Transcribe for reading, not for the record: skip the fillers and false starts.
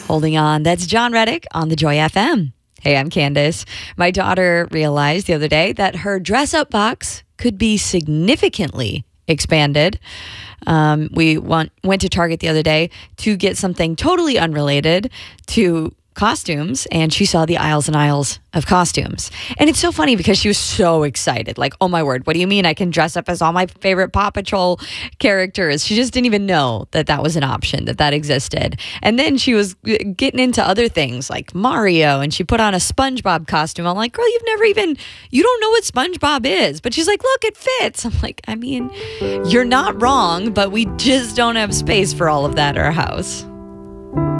Holding On. That's John Reddick on the Joy FM. Hey, I'm Candace. My daughter realized the other day that her dress-up box could be significantly expanded. We went to Target the other day to get something totally unrelated to costumes, and she saw the aisles and aisles of costumes. And it's so funny because she was so excited. Like, oh my word, what do you mean I can dress up as all my favorite Paw Patrol characters? She just didn't even know that that was an option, that existed. And then she was getting into other things like Mario, and she put on a SpongeBob costume. I'm like, girl, you don't know what SpongeBob is. But she's like, look, it fits. I'm like, I mean, you're not wrong, but we just don't have space for all of that at our house.